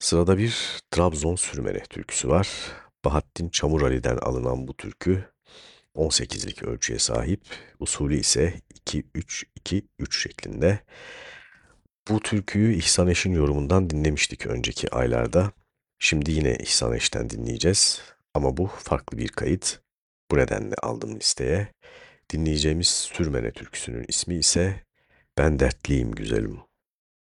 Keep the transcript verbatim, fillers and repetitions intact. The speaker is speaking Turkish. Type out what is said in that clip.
Sırada bir Trabzon Sürmene türküsü var. Bahattin Çamurali'den alınan bu türkü on sekizlik ölçüye sahip. Usulü ise iki üç iki üç şeklinde. Bu türküyü İhsan Eş'in yorumundan dinlemiştik önceki aylarda. Şimdi yine İhsan Eş'ten dinleyeceğiz. Ama bu farklı bir kayıt. Bu nedenle aldım listeye. Dinleyeceğimiz Sürmene türküsünün ismi ise Ben Dertliyim Güzelim.